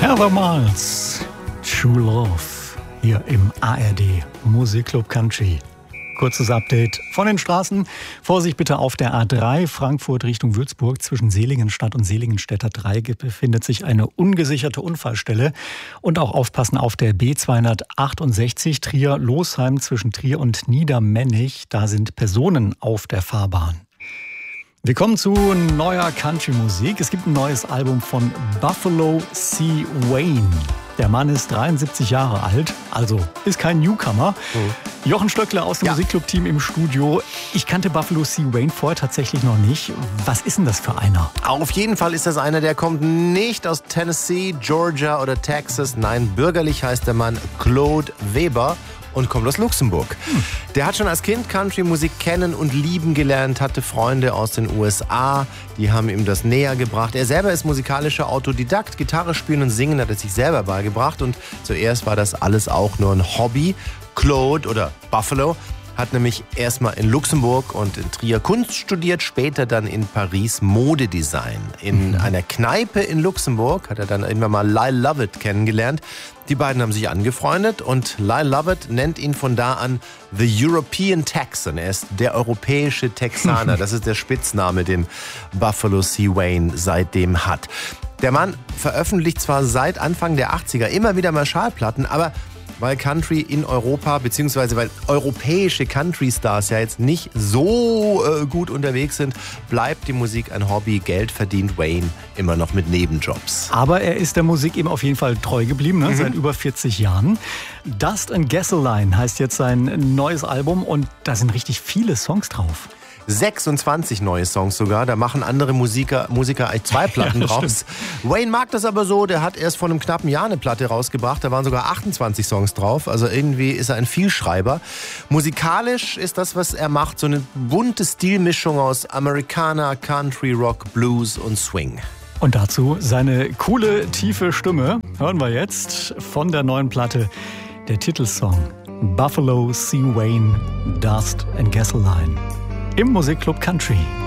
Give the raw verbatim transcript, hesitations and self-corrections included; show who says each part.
Speaker 1: Heather Miles, True Love, hier im A R D Musikclub Country. Kurzes Update von den Straßen. Vorsicht bitte auf der A drei, Frankfurt Richtung Würzburg. Zwischen Seligenstadt und Seligenstädter Dreieck befindet sich eine ungesicherte Unfallstelle. Und auch aufpassen auf der B zweihundertachtundsechzig, Trier-Losheim zwischen Trier und Niedermännich. Da sind Personen auf der Fahrbahn. Wir kommen zu neuer Country-Musik. Es gibt ein neues Album von Buffalo C. Wayne. Der Mann ist dreiundsiebzig Jahre alt, also ist kein Newcomer. Mhm. Jochen Stöckler aus dem ja. Musikclub-Team im Studio. Ich kannte Buffalo C. Wayne vorher tatsächlich noch nicht. Was ist denn das für einer?
Speaker 2: Auf jeden Fall ist das einer, der kommt nicht aus Tennessee, Georgia oder Texas. Nein, bürgerlich heißt der Mann Claude Weber und kommt aus Luxemburg. Hm. Der hat schon als Kind Country-Musik kennen und lieben gelernt, hatte Freunde aus den U S A, die haben ihm das näher gebracht. Er selber ist musikalischer Autodidakt, Gitarre spielen und singen hat er sich selber beigebracht und zuerst war das alles auch nur ein Hobby. Claude oder Buffalo hat nämlich erstmal in Luxemburg und in Trier Kunst studiert, später dann in Paris Modedesign. In mhm. einer Kneipe in Luxemburg hat er dann irgendwann mal Lyle Lovett kennengelernt. Die beiden haben sich angefreundet und Lyle Lovett nennt ihn von da an The European Texan. Er ist der europäische Texaner. Das ist der Spitzname, den Buffalo C. Wayne seitdem hat. Der Mann veröffentlicht zwar seit Anfang der achtziger immer wieder mal Schallplatten, aber weil Country in Europa, beziehungsweise weil europäische Country-Stars ja jetzt nicht so äh, gut unterwegs sind, bleibt die Musik ein Hobby. Geld verdient Wayne immer noch mit Nebenjobs.
Speaker 1: Aber er ist der Musik eben auf jeden Fall treu geblieben, ne? mhm. seit über vierzig Jahren. Dust and Gasoline heißt jetzt sein neues Album und da sind richtig viele Songs drauf.
Speaker 2: sechsundzwanzig neue Songs sogar, da machen andere Musiker, Musiker eigentlich zwei Platten ja, raus. Stimmt. Wayne mag das aber so, der hat erst vor einem knappen Jahr eine Platte rausgebracht, da waren sogar achtundzwanzig Songs drauf, also irgendwie ist er ein Vielschreiber. Musikalisch ist das, was er macht, so eine bunte Stilmischung aus Americana, Country, Rock, Blues und Swing.
Speaker 1: Und dazu seine coole, tiefe Stimme, hören wir jetzt von der neuen Platte, der Titelsong Buffalo C. Wayne, Dust and Gasoline. Im Musikclub Country.